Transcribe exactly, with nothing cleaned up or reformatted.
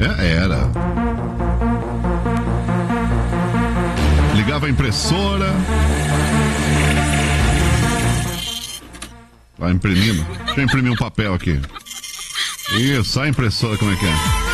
É, era. Ligava a impressora. Vai imprimindo. Deixa eu imprimir um papel aqui. Isso, a impressora, como é que é?